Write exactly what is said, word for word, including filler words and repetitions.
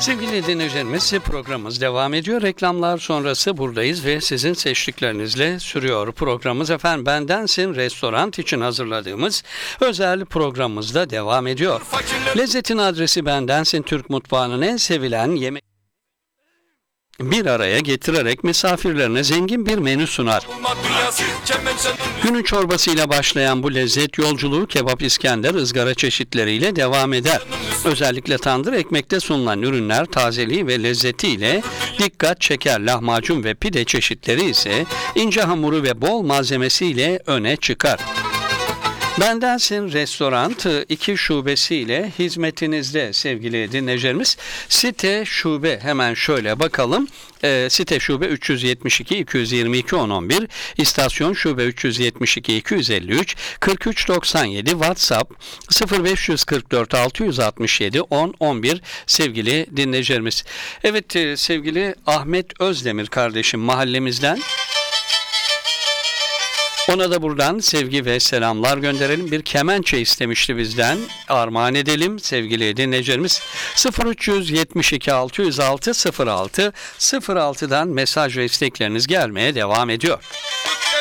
Sevgili dinleyicilerimiz, programımız devam ediyor. Reklamlar sonrası buradayız ve sizin seçtiklerinizle sürüyor programımız. Efendim, Bendensin restoran için hazırladığımız özel programımızda devam ediyor. Lezzetin adresi Bendensin, Türk mutfağının en sevilen yemek bir araya getirerek misafirlerine zengin bir menü sunar. Günün çorbasıyla başlayan bu lezzet yolculuğu kebap, İskender, ızgara çeşitleriyle devam eder. Özellikle tandır ekmekte sunulan ürünler tazeliği ve lezzetiyle dikkat çeker. Lahmacun ve pide çeşitleri ise ince hamuru ve bol malzemesiyle öne çıkar. Bendensin Restoran iki şubesiyle hizmetinizde sevgili dinleyicilerimiz. Site şube, hemen şöyle bakalım. E, site şube üç yüz yetmiş iki iki yüz yirmi iki on on bir, istasyon şube üç yüz yetmiş iki iki yüz elli üç kırk üç doksan yedi, WhatsApp sıfır beş kırk dört altı altı yedi on on bir sevgili dinleyicilerimiz. Evet e, sevgili Ahmet Özdemir kardeşim mahallemizden. Ona da buradan sevgi ve selamlar gönderelim. Bir kemençe istemişti bizden. Armağan edelim sevgili dinleyicilerimiz. sıfır üç yetmiş iki altı yüz altı sıfır altı sıfır altıdan mesaj ve istekleriniz gelmeye devam ediyor.